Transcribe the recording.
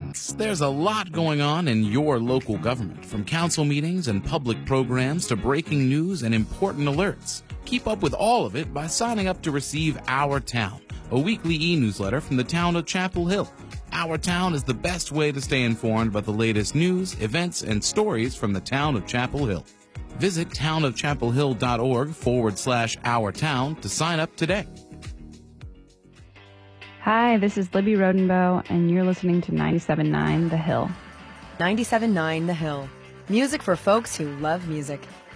There's a lot going on in your local government, from council meetings and public programs to breaking news and important alerts. Keep up with all of it by signing up to receive Our Town, a weekly e-newsletter from the town of Chapel Hill. Our Town is the best way to stay informed about the latest news, events, and stories from the town of Chapel Hill. Visit townofchapelhill.org/Our Town to sign up today. Hi, this is Libby Rodenbow, and you're listening to 97.9 The Hill. 97.9 The Hill. Music for folks who love music.